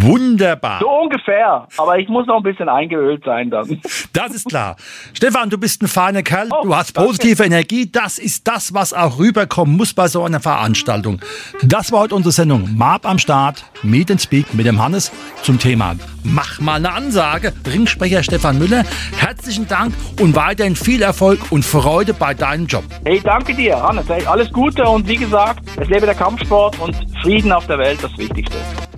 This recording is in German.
Wunderbar. So ungefähr. Aber ich muss noch ein bisschen eingeölt sein dann. Das ist klar. Stefan, du bist ein feiner Kerl. Oh, du hast positive Energie. Das ist das, was auch rüberkommen muss bei so einer Veranstaltung. Das war heute unsere Sendung Marb am Start. Meet and Speak mit dem Hannes zum Thema Mach mal eine Ansage. Ringsprecher Stefan Müller. Herzlichen Dank und weiterhin viel Erfolg und Freude bei deinem Job. Hey, danke dir, Hannes. Hey, alles Gute und wie gesagt, es lebe der Kampfsport und Frieden auf der Welt, das Wichtigste.